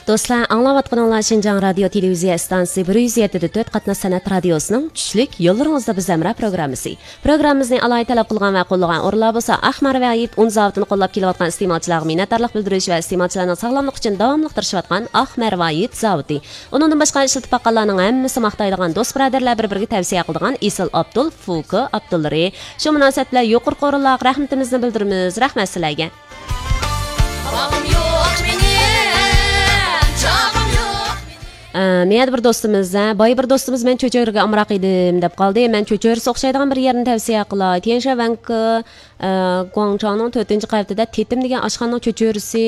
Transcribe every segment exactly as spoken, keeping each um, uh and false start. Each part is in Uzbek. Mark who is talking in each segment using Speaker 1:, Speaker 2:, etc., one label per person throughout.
Speaker 1: Dostlar, anglayotganlar Şinjan Radio Televiziya stansiyasi bir yuz yetti nuqta to'rt qatnash san'at radiosining tushlik yo'llaringizda biz amra programmasi. Programmamizni alohida talab qilgan va qo'llagan o'rinlar bo'lsa, Ahmar va Ayib un zavodini qo'llab kelayotgan iste'molchilarga minnatdorlik bildirish va iste'molchilarning sog'lomligi uchun davomli tirishayotgan Ahmar va Ayib zavodi. Undan boshqa ishlatib baqqanlarning hammasi maqtaydigan do'st birodarlar bir-biriga tavsiya qiladigan Isil Abdul Fuqi Abdullari. Shu munosabat bilan yuqori o'rinlarga rahmatimizni bildiramiz. Rahmat sizlarga. Men bir do'stimiz, boy bir do'stimiz men cho'chorga amroq edim deb qoldi. Men cho'chorga o'xshaydigan bir yerni tavsiya qilay. Tianshanvanki Guangzhouning to'rtinchi qavatida Tetim degan oshxonaning cho'chorisi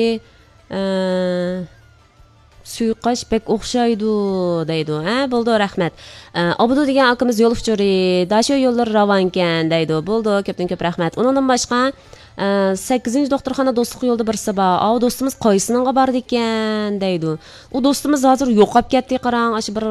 Speaker 1: suyqash bek o'xshaydi deydi. Ha, bo'ldi, rahmat. Abudu degan akamiz yo'l uchuri, dasho yo'llar ravon ekan deydi. Bo'ldi, ko'pdan ko'p rahmat. Undan boshqa sakkizinchi doktorxona do'stlik yo'lda birisi bor. O do'stimiz qaysininga bordi ekan deydi. U do'stimiz hozir yo'qolib ketdi, qarang, ash bir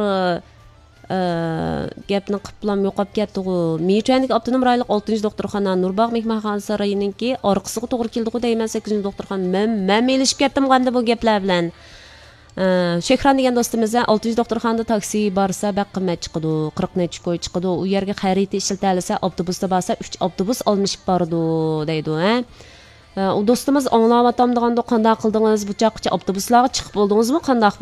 Speaker 1: gapni qiplam yo'qolib ketdi-ku. Mechanlik Abdunum rayonlik oltinchi doktorxona Nurbog' mehmonxonasi saroyininki orqasiga to'g'ri keldi-ku deyman sakkizinchi doktorxona. Men men elishib ketdim qanda bu gaplar bilan. Shekran degan do'stimiz oltinchi doktorxonada taksi borsa baq qimmat chiqadi, qirq necha ko'y chiqadi. U yerga xarita ishlatalsa, avtobusda borsa uch avtobus olmishib bordi deydi, ha. U do'stimiz anglawatam deganda qanday qildingiz bu chaqcha avtobuslarga chiqib bo'ldingizmi, qanday